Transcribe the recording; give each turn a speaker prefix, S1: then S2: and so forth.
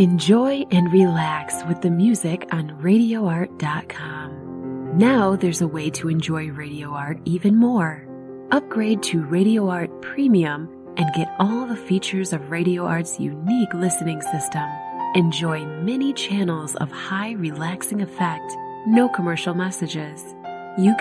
S1: Enjoy and relax with the music on RadioArt.com. Now there's a way to enjoy Radio Art even more. Upgrade to Radio Art Premium and get all the features of Radio Art's unique listening system. Enjoy many channels of high relaxing effect, no commercial messages. You